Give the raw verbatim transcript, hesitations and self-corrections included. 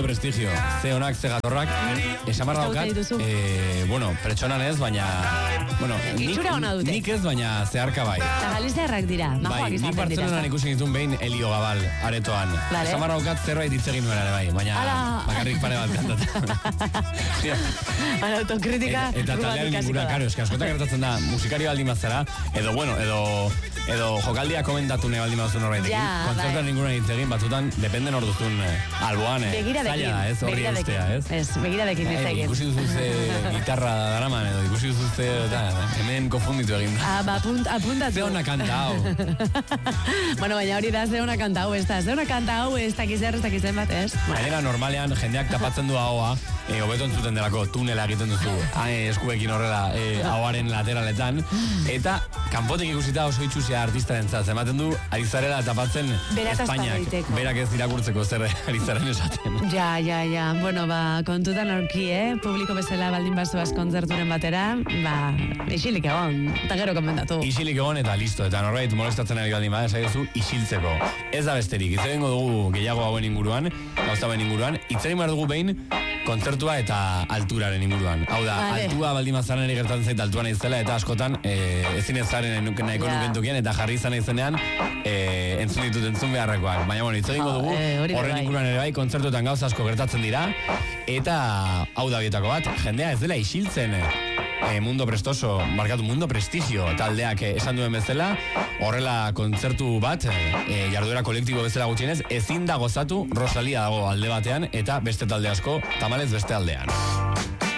prestigio. Ze honak, ze gatorrak. Esamarra daukat, eh, bueno, pertsonan ez, baina... Bueno, nik, nik ez, baina zeharka bai. Eta galiziarrak dira, majoak bai, izaten dira. Nik Bartzelonan ikusi nituen behin Elio Gabal, aretoan. Vale. Esamarra daukat zerbait hitz egin nuen ere bai, baina Ala. bakarrik pare bat kantata. Baina autokritika... Eta, eta taldearen ingura, karo, eska askotak gertatzen da, musikari baldin bazara, edo, bueno, edo... Edo jokaldia komentatu nahi baldin bazuen horreitekin. Ja, kontzertuan ninguna hitz egin, batzutan, dependen hor duzun eh, alboan, eh, zaila da, ez, horri eustea, ez? Ez, begiradekin hitz egin. Ikusi duzu ze gitarra daraman, edo ikusi duzu ze, eta, hemen konfunditu egin. Ah, ba, apunt, apuntatu. Ze hona kanta hau. Bueno, baina hori da, ze hona kanta hau, ez da, ze hona kanta hau, ez dakizer, ez dakizen bat, ez? Gainera, normalean, jendeak tapatzen du ahoa, e, hobeto entzuten delako, tunela egiten duzu, hae, eskuekin horrela, e, ahoaren lateraletan, eta, kanpotik ikusita oso itxusia artistaren zaz, ematen du, ari zarela tapatzen Espainiak, berak ez irakurtzeko zer ari zaren esaten. Ja, ja, ja, bueno, ba, kontutan aurki, eh, publiko bezala baldin bazoaz kontzerturen batera, ba, isilik egon, eta gero komentatu. Isilik egon eta listo, eta norbait molestatzen ari baldin bada, esaiozu, isiltzeko. Ez da besterik, hitz egingo dugu gehiago hauen inguruan, gauza hauen inguruan, hitz egin behar dugu behin, kontzertua eta alturaren inguruan. Hau da, vale. Altua baldin mazaren eri gertatzen zait altua nahi zela, eta askotan e, ezin ez zaren nahiko yeah. nukentukien, eta jarri izan izenean e, entzun ditut entzun beharrekoak. Baina, bueno, hitz egingo dugu, oh, e, horren inguruan ere bai, kontzertuetan gauza asko gertatzen dira, eta hau da bietako bat, jendea ez dela isiltzen, e, mundo prestoso, markatu mundo prestigio taldeak e, esan duen bezala, horrela kontzertu bat, e, jarduera kolektibo bezala gutxienez, ezin da gozatu Rosalia dago alde batean, eta beste talde asko, tamalez beste aldean.